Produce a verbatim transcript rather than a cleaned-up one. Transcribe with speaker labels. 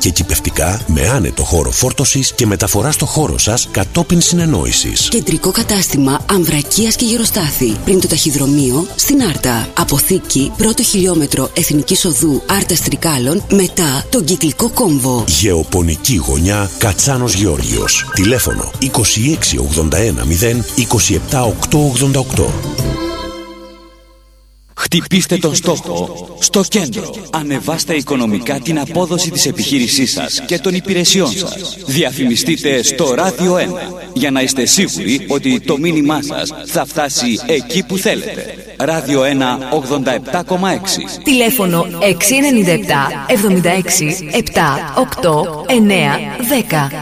Speaker 1: και κηπευτικά με άνετο χώρο φόρτωσης και μεταφορά στο χώρο σας κατόπιν συνεννόησης.
Speaker 2: Κεντρικό κατάστημα Αμβρακίας και Γεροστάθη. Πριν το ταχυδρομείο στην Άρτα. Αποθήκη πρώτο χιλιόμετρο Εθνικής Οδού Άρτας Τρικάλων μετά τον κυκλικό κόμβο.
Speaker 1: Γεωπονική γωνιά Κατσάνος Γεώργιος. Τηλέφωνο είκοσι έξι ογδόντα ένα μηδέν είκοσι επτά οκτακόσια ογδόντα οκτώ.
Speaker 3: Χτυπήστε τον στόχο στο κέντρο. Ανεβάστε οικονομικά την απόδοση της επιχείρησής σας και των υπηρεσιών σας. Διαφημιστείτε στο Ράδιο ένα για να είστε σίγουροι ότι το μήνυμά σας θα φτάσει εκεί που θέλετε. Ράδιο ένα ογδόντα επτά κόμμα έξι.
Speaker 4: Τηλέφωνο έξι εννιά επτά εβδομήντα έξι επτά οκτώ εννιά δέκα.